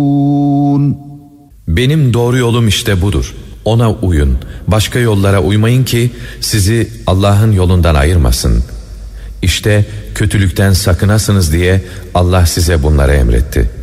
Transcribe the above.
Benim doğru yolum işte budur. Ona uyun. Başka yollara uymayın ki sizi Allah'ın yolundan ayırmasın. İşte kötülükten sakınasınız diye Allah size bunları emretti.